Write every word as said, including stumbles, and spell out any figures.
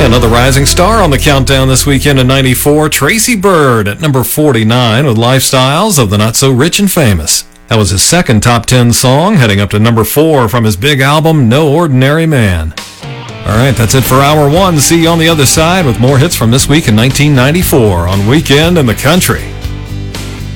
Another rising star on the countdown this weekend in ninety-four, Tracy Byrd at number forty-nine with Lifestyles of the Not So Rich and Famous. That was his second top ten song, heading up to number four from his big album, No Ordinary Man. All right, that's it for Hour one. See you on the other side with more hits from this week in nineteen ninety-four on Weekend in the Country.